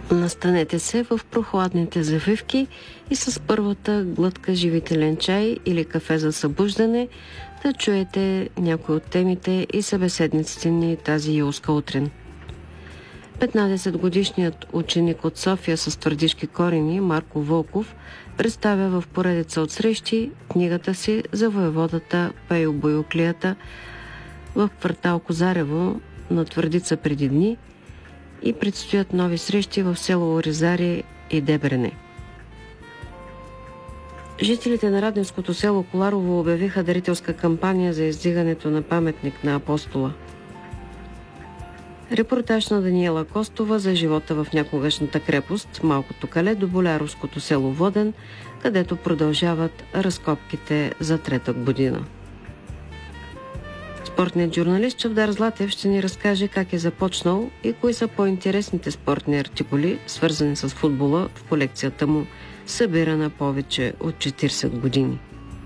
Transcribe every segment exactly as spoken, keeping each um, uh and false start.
Настанете се в прохладните завивки и с първата глътка живителен чай или кафе за събуждане да чуете някои от темите и събеседниците ни тази юлска утрин. петнадесетгодишният ученик от София с твърдишки корени Марко Вълков представя в поредица от срещи книгата си за воеводата Пейо Боюклията в квартал Козарево на Твърдица преди дни и предстоят нови срещи в село Оризаре и Дебрене. Жителите на Радневското село Коларово обявиха дарителска кампания за издигането на паметник на Апостола. Репортаж на Даниела Костова за живота в някогашната крепост Малкото кале до Боляровското село Воден, където продължават разкопките за трета година. Спортният журналист Чавдар Златев ще ни разкаже как е започнал и кои са по-интересните спортни артикули, свързани с футбола в колекцията му, събирана повече от четиридесет години.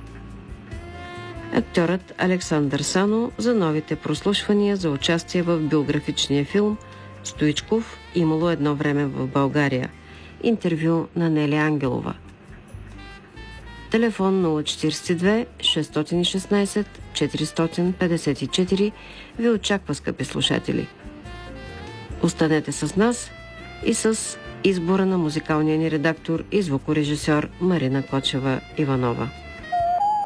Актьорът Александър Сано за новите прослушвания за участие в биографичния филм Стоичков «Имало едно време в България». Интервю на Нели Ангелова. Телефон нула четиридесет и две шестстотин и шестнадесет четиристотин петдесет и четири ви очаква, скъпи слушатели. Останете с нас и с избора на музикалния ни редактор и звукорежисьор Марина Кочева-Иванова.